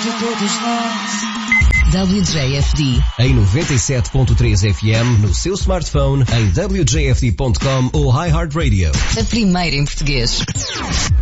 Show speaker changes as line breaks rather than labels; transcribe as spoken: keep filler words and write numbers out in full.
de todos nós.
W J F D
em noventa e sete ponto três F M no seu smartphone, em w j f d ponto com ou iHeartRadio.
A primeira em português.